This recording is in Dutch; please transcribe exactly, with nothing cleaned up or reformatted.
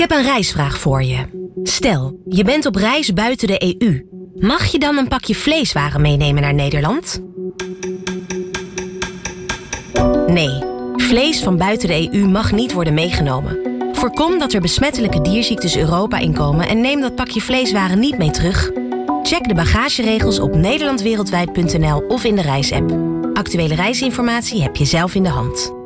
heb een reisvraag voor je. Stel, je bent op reis buiten de E U. Mag je dan een pakje vleeswaren meenemen naar Nederland? Nee, vlees van buiten de E U mag niet worden meegenomen. Voorkom dat er besmettelijke dierziektes Europa inkomen en neem dat pakje vleeswaren niet mee terug. Check de bagageregels op nederlandwereldwijd punt n l of in de reisapp. Actuele reisinformatie heb je zelf in de hand.